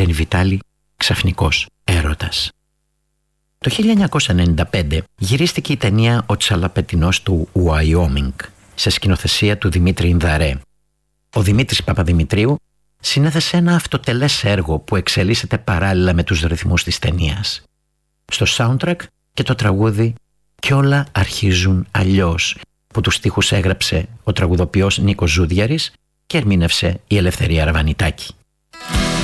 Ελένη Βιτάλη, «Ξαφνικός έρωτας». Το 1995 γυρίστηκε η ταινία «Ο Τσαλαπετινός του Ουαϊόμινγκ» σε σκηνοθεσία του Δημήτρη Ινδαρέ. Ο Δημήτρης Παπαδημητρίου συνέθεσε ένα αυτοτελές έργο που εξελίσσεται παράλληλα με τους ρυθμούς της ταινίας. Στο soundtrack και το τραγούδι «Κι όλα αρχίζουν αλλιώς», που τους στίχους έγραψε ο τραγουδοποιός Νίκος Ζούδιαρης και ερμήνευσε η Ελευθερία Ραβανιτάκη.